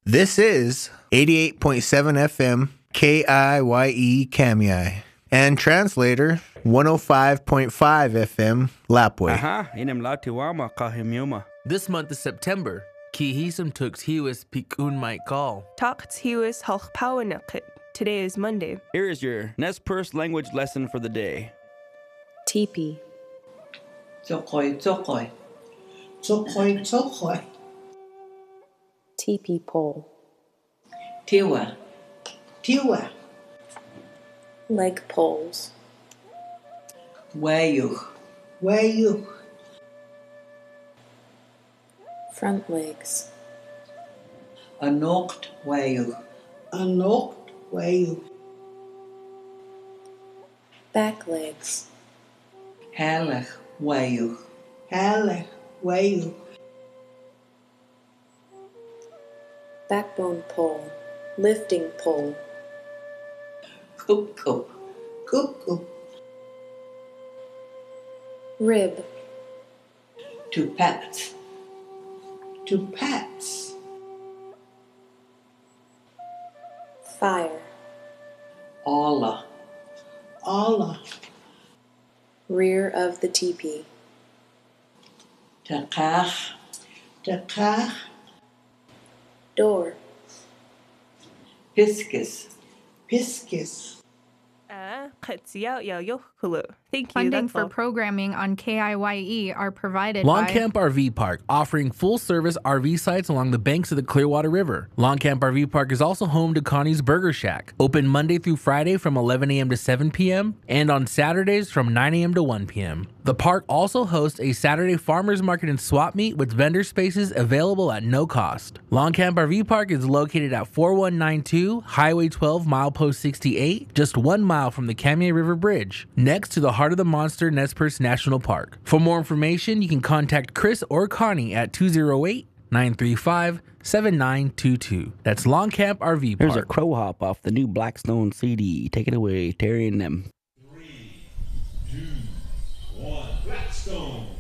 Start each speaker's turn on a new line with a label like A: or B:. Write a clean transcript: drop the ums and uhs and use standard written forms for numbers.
A: This is 88.7 FM KIYE Kamiai and translator 105.5 FM Lapway.
B: Aha, inem latiwama kahimyuma.
C: This month is September. Kihisum tux hiwis pikun might call.
D: Takt hiwis halchpawanakit. Today is Monday.
B: Here is your Nez Perce language lesson for the day.
E: Teepee.
F: Tsokoi, tsokoi. Tsokoi, tsokoi.
E: Teepee pole.
F: Tiwa. Tiwa.
E: Leg poles.
F: Wayuch. Wayuch.
E: Front legs.
F: Anocht wayuch. Anocht wayuch.
E: Back legs.
F: Halach wayuch. Halach wayuch.
E: Backbone pole. Lifting pole.
F: Coop, coop. Coop, coop.
E: Rib.
F: To pats. To pats.
E: Fire.
F: Allah. Allah.
E: Rear of the teepee.
F: Takach. Takach.
E: Door.
F: Piscus. Piscus.
D: Thank you.
G: Funding
D: That's
G: for
D: all.
G: programming on KIYE are provided
C: Long
G: by
C: Camp RV Park, offering full-service RV sites along the banks of the Clearwater River. Long Camp RV Park is also home to Connie's Burger Shack, open Monday through Friday from 11 a.m. to 7 p.m. and on Saturdays from 9 a.m. to 1 p.m. The park also hosts a Saturday farmers market and swap meet with vendor spaces available at no cost. Long Camp RV Park is located at 4192 Highway 12, milepost 68, just 1 mile from the Kamiah River Bridge, next to the Heart of the Monster Nez Perce National Park. For more information, you can contact Chris or Connie at 208-935-7922. That's Long Camp RV Park.
B: There's a crow hop off the new Blackstone CD. Take it away, Terry and them.
H: 3, 2, 1, Blackstone.